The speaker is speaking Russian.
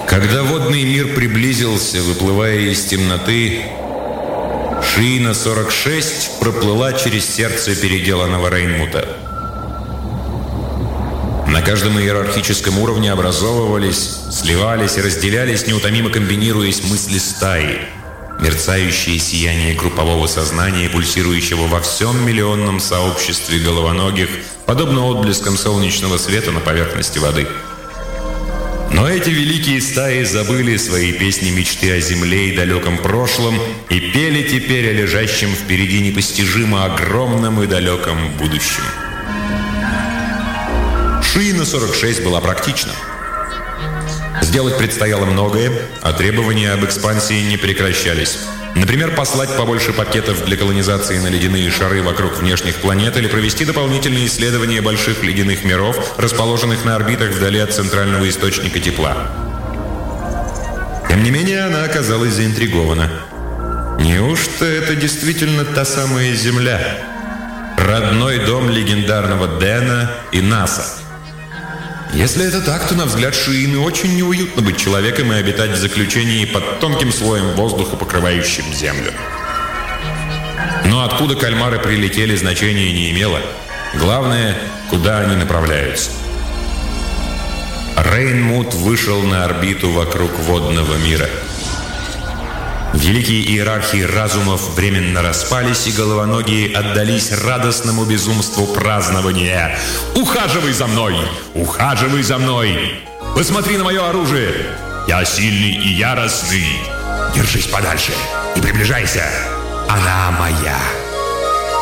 Когда водный мир приблизился, выплывая из темноты, Шиина-46 проплыла через сердце переделанного Рейнмута. На каждом иерархическом уровне образовывались, сливались и разделялись, неутомимо комбинируясь мысли стаи, мерцающее сияние группового сознания, пульсирующего во всем миллионном сообществе головоногих, подобно отблескам солнечного света на поверхности воды. Но эти великие стаи забыли свои песни мечты о земле и далеком прошлом и пели теперь о лежащем впереди непостижимо огромном и далеком будущем. Шиина-46 была практична. Сделать предстояло многое, а требования об экспансии не прекращались. Например, послать побольше пакетов для колонизации на ледяные шары вокруг внешних планет или провести дополнительные исследования больших ледяных миров, расположенных на орбитах вдали от центрального источника тепла. Тем не менее, она оказалась заинтригована. Неужто это действительно та самая Земля? Родной дом легендарного Дэна и НАСА? Если это так, то, на взгляд Шиины, очень неуютно быть человеком и обитать в заключении под тонким слоем воздуха, покрывающим Землю. Но откуда кальмары прилетели, значения не имело. Главное, куда они направляются. Рейнмут вышел на орбиту вокруг водного мира. Великие иерархии разумов временно распались, и головоногие отдались радостному безумству празднования. «Ухаживай за мной! Ухаживай за мной! Посмотри на мое оружие! Я сильный и яростный! Держись подальше! Не приближайся! Она моя!»